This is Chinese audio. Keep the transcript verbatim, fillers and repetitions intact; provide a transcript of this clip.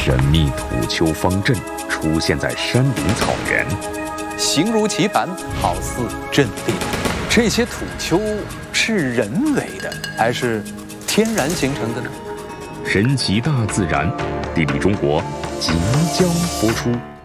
神秘土丘方阵出现在山顶草原， 形如棋盘，好似阵地。这些土丘是人为的，还是天然形成的呢？ 神奇大自然，地理中国即将播出。